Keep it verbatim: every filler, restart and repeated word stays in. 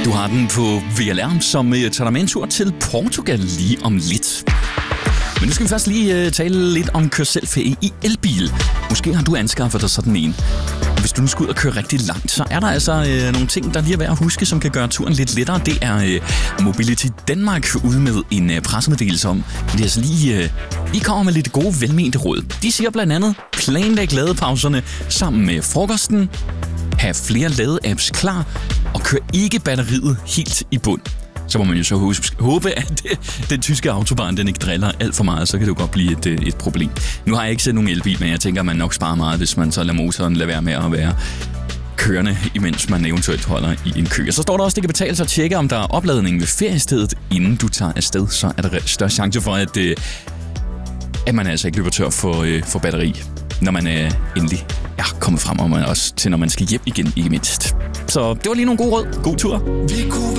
Du har den på V L R, som tager dig med en tur til Portugal lige om lidt. Men nu skal vi først lige uh, tale lidt om kør-selv-ferie i elbil. Måske har du anskaffet dig sådan en. Hvis du nu skal ud og køre rigtig langt, så er der altså øh, nogle ting, der lige er værd at huske, som kan gøre turen lidt lettere. Det er øh, Mobility Danmark ude med en øh, pressemeddelelse om, at de altså lige, øh, lige kommer med lidt gode, velmente råd. De siger blandt andet, planlæg ladepauserne sammen med frokosten, have flere ladeapps klar, og kør ikke batteriet helt i bund. Så må man jo så håbe, at den tyske autobahn den ikke driller alt for meget, så kan det jo godt blive et, et problem. Nu har jeg ikke set nogen elbil, men jeg tænker, at man nok sparer meget, hvis man så lader motoren lade være med at være kørende, imens man eventuelt holder i en kø. Og så står der også, at det kan betale sig at tjekke, om der er opladning ved feriestedet, inden du tager afsted. Så er der større chance for, at, at man altså ikke løber tør for, for batteri, når man er endelig er kommet frem, og man også til, når man skal hjem igen, ikke mindst. Så det var lige nogle gode råd. God tur. Vi kunne